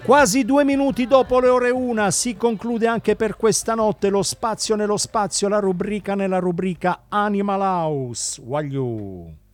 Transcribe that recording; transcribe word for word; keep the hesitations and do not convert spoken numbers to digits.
Quasi due minuti dopo le ore una si conclude anche per questa notte lo spazio nello spazio, la rubrica nella rubrica Animal House. Wagliù.